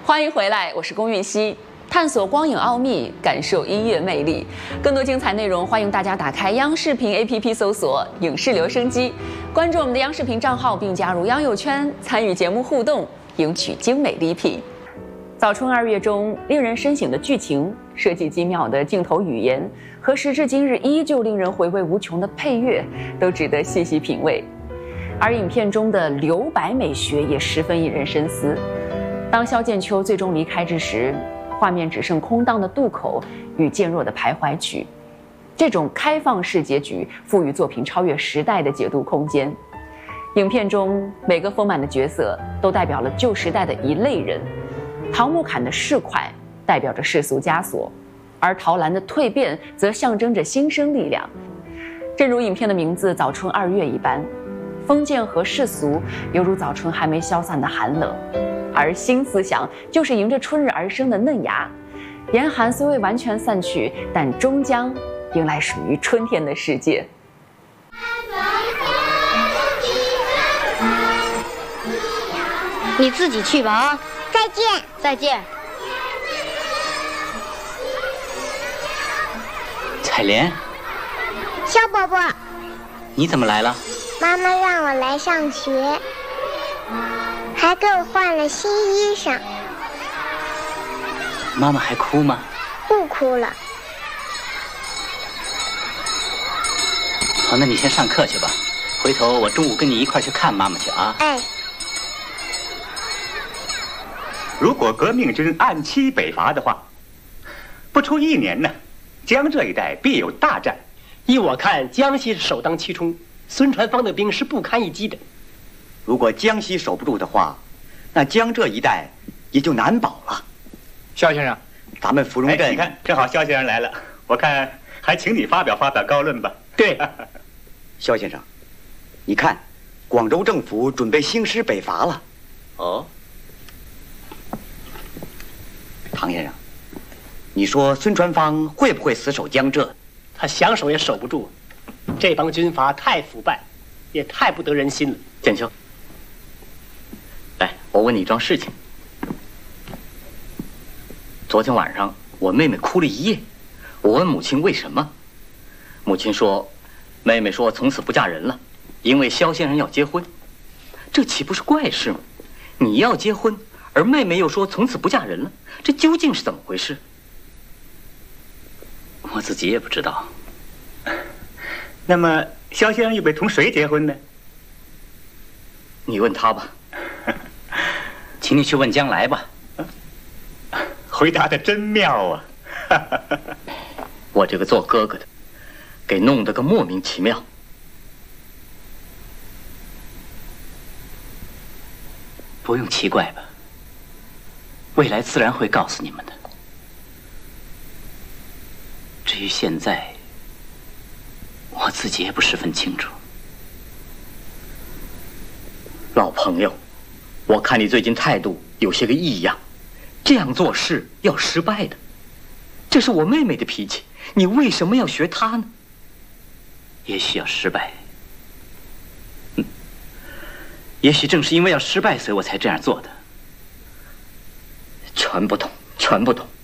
欢迎回来，我是龚韵希，探索光影奥秘，感受音乐魅力。更多精彩内容，欢迎大家打开央视频 APP 搜索“影视留声机”，关注我们的央视频账号，并加入央友圈，参与节目互动，赢取精美礼品。早春2月中，令人深省的剧情，设计精妙的镜头语言和时至今日依旧令人回味无穷的配乐，都值得细细品味。而影片中的留白美学也十分引人深思。当萧剑秋最终离开之时，画面只剩空荡的渡口与渐弱的徘徊曲。这种开放式结局赋予作品超越时代的解读空间。影片中每个丰满的角色都代表了旧时代的一类人。陶木坎的市侩代表着世俗枷锁，而陶兰的蜕变则象征着新生力量。正如影片的名字《早春2月》一般，封建和世俗犹如早春还没消散的寒冷，而新思想就是迎着春日而生的嫩芽。严寒虽未完全散去，但终将迎来属于春天的世界。 你自己去吧啊！ 再见， 再见。 彩莲， 小宝宝， 你怎么来了？ 妈妈让我来上学，还给我换了新衣裳。 妈妈还哭吗？ 不哭了。 好，那你先上课去吧，回头我中午跟你一块去看妈妈去啊。 哎。 如果革命军按期北伐的话，不出1年呢，江浙一带必有大战。 依我看，江西是首当其冲，孙传芳的兵是不堪一击的。 如果江西守不住的话，那江浙一带也就难保了。 肖先生， 咱们芙蓉镇， 你看，正好肖先生来了，我看还请你发表高论吧。 对， 肖先生，你看，广州政府准备兴师北伐了。 哦。 唐先生，你说孙传芳会不会死守江浙？ 他想守也守不住，这帮军阀太腐败，也太不得人心了。 剑秋，来，我问你一桩事情。昨天晚上我妹妹哭了一夜，我问母亲为什么，母亲说，妹妹说从此不嫁人了，因为萧先生要结婚。这岂不是怪事吗？你要结婚，而妹妹又说从此不嫁人了，这究竟是怎么回事？我自己也不知道。 那么萧先生预备同谁结婚呢？ 你问他吧。请你去问将来吧。 回答得真妙啊。 我这个做哥哥的给弄得个莫名其妙。不用奇怪吧，未来自然会告诉你们的。至于现在，我自己也不十分清楚。老朋友，我看你最近态度有些个异样，这样做事要失败的。这是我妹妹的脾气，你为什么要学她呢？也许要失败。也许正是因为要失败，所以我才这样做的。全不懂，全不懂。